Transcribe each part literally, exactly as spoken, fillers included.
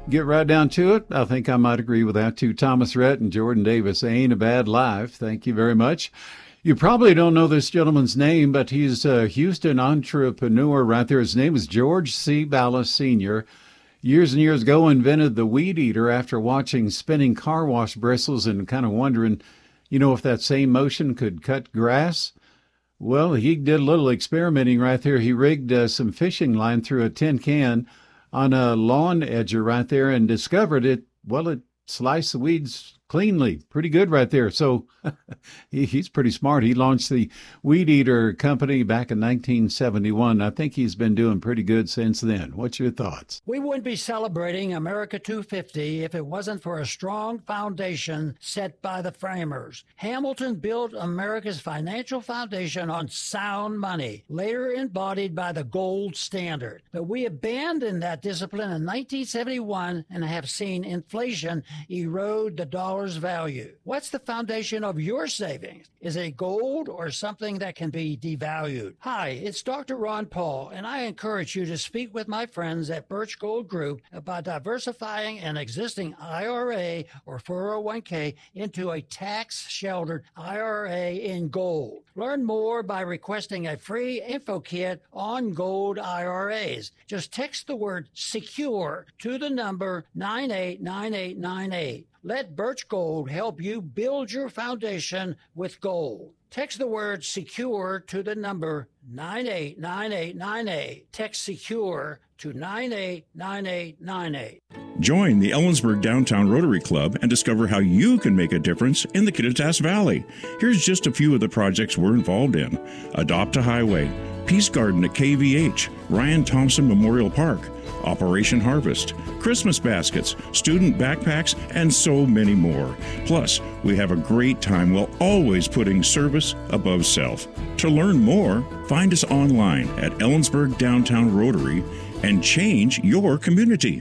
Get right down to it. I think I might agree with that too. Thomas Rhett and Jordan Davis, Ain't a Bad Life. Thank you very much. You probably don't know this gentleman's name, but he's a Houston entrepreneur right there. His name is George C. Ballas Senior Years and years ago, invented the weed eater after watching spinning car wash bristles and kind of wondering, you know, if that same motion could cut grass. Well, he did a little experimenting right there. He rigged uh, some fishing line through a tin can on a lawn edger right there and discovered it. Well, it sliced the weeds cleanly. Pretty good right there. So he, he's pretty smart. He launched the Weed Eater Company back in nineteen seventy-one. I think he's been doing pretty good since then. What's your thoughts? We wouldn't be celebrating America two fifty if it wasn't for a strong foundation set by the framers. Hamilton built America's financial foundation on sound money, later embodied by the gold standard. But we abandoned that discipline in nineteen seventy-one and have seen inflation erode the dollar's value. What's the foundation of your savings? Is it gold or something that can be devalued? Hi, it's Doctor Ron Paul, and I encourage you to speak with my friends at Birch Gold Group about diversifying an existing I R A or four oh one k into a tax-sheltered I R A in gold. Learn more by requesting a free info kit on gold I R As. Just text the word SECURE to the number nine eight nine eight nine eight. Let Birch Gold help you build your foundation with gold. Text the word SECURE to the number nine eight nine eight nine eight. Text SECURE to nine eight nine eight nine eight. Join the Ellensburg Downtown Rotary Club and discover how you can make a difference in the Kittitas Valley. Here's just a few of the projects we're involved in. Adopt a Highway, Peace Garden at K V H, Ryan Thompson Memorial Park, Operation Harvest, Christmas baskets, student backpacks, and so many more. Plus, we have a great time while always putting service above self. To learn more, find us online at Ellensburg Downtown Rotary and change your community.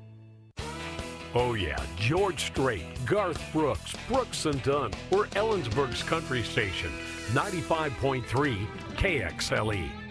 Oh yeah, George Strait, Garth Brooks, Brooks and Dunn, or Ellensburg's Country Station, ninety-five point three K X L E.